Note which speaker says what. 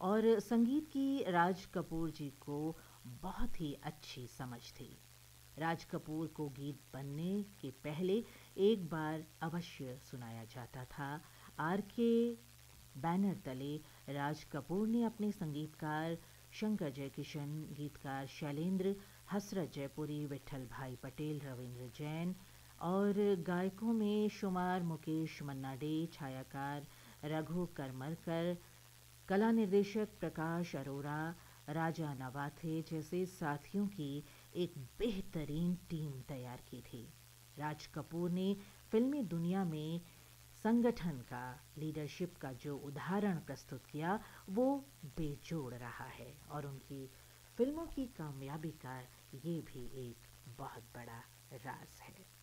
Speaker 1: और संगीत की राज कपूर जी को बहुत ही अच्छी समझ थी। राज कपूर को गीत बनने के पहले एक बार अवश्य सुनाया जाता था। आर के बैनर तले राज कपूर ने अपने संगीतकार शंकर जयकिशन, गीतकार शैलेंद्र, हसरत जयपुरी, विट्ठल भाई पटेल, रविंद्र जैन और गायकों में शुमार मुकेश मन्ना डे, छायाकार रघु करमरकर, कला निर्देशक प्रकाश अरोरा, राजा नवाथे जैसे साथियों की एक बेहतरीन टीम तैयार की थी। राज कपूर ने फिल्मी दुनिया में संगठन का, लीडरशिप का जो उदाहरण प्रस्तुत किया वो बेजोड़ रहा है और उनकी फिल्मों की कामयाबी का ये भी एक बहुत बड़ा राज है।